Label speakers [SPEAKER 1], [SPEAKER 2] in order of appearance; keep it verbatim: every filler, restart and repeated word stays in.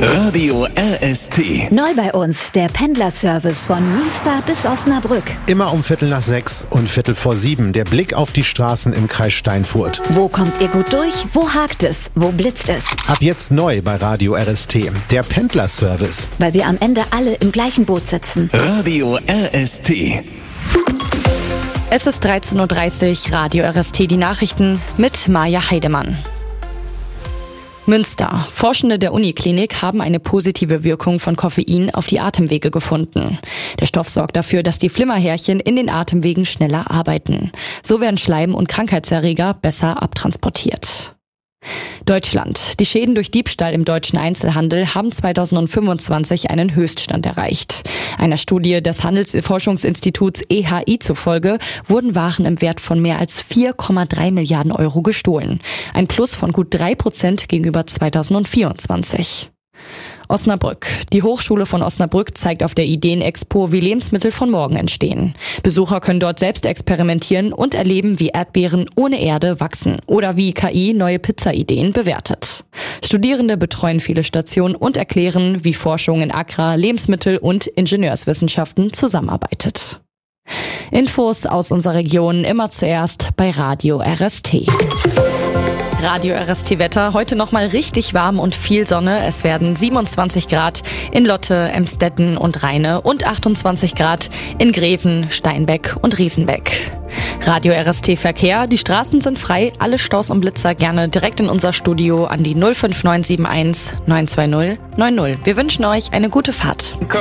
[SPEAKER 1] Radio R S T.
[SPEAKER 2] Neu bei uns, der Pendlerservice von Münster bis Osnabrück.
[SPEAKER 3] Immer um Viertel nach sechs und Viertel vor sieben. Der Blick auf die Straßen im Kreis Steinfurt.
[SPEAKER 2] Wo kommt ihr gut durch? Wo hakt es? Wo blitzt es?
[SPEAKER 3] Ab jetzt neu bei Radio R S T. Der Pendlerservice.
[SPEAKER 2] Weil wir am Ende alle im gleichen Boot sitzen.
[SPEAKER 1] Radio R S T.
[SPEAKER 4] Es ist dreizehn Uhr dreißig, Radio R S T, die Nachrichten mit Maja Heidemann. Münster. Forschende der Uniklinik haben eine positive Wirkung von Koffein auf die Atemwege gefunden. Der Stoff sorgt dafür, dass die Flimmerhärchen in den Atemwegen schneller arbeiten. So werden Schleim- und Krankheitserreger besser abtransportiert. Deutschland. Die Schäden durch Diebstahl im deutschen Einzelhandel haben zweitausendfünfundzwanzig einen Höchststand erreicht. Einer Studie des Handelsforschungsinstituts E H I zufolge wurden Waren im Wert von mehr als vier Komma drei Milliarden Euro gestohlen. Ein Plus von gut drei Prozent gegenüber zweitausendvierundzwanzig. Osnabrück. Die Hochschule von Osnabrück zeigt auf der Ideenexpo, wie Lebensmittel von morgen entstehen. Besucher können dort selbst experimentieren und erleben, wie Erdbeeren ohne Erde wachsen oder wie K I neue Pizza-Ideen bewertet. Studierende betreuen viele Stationen und erklären, wie Forschung in Agrar-, Lebensmittel- und Ingenieurswissenschaften zusammenarbeitet. Infos aus unserer Region immer zuerst bei Radio R S T. Radio R S T Wetter, heute nochmal richtig warm und viel Sonne. Es werden siebenundzwanzig Grad in Lotte, Emstetten und Rheine und achtundzwanzig Grad in Greven, Steinbeck und Riesenbeck. Radio R S T Verkehr, die Straßen sind frei, alle Staus und Blitzer gerne direkt in unser Studio an die null fünf neun sieben eins neun zwei null neun null. Wir wünschen euch eine gute Fahrt.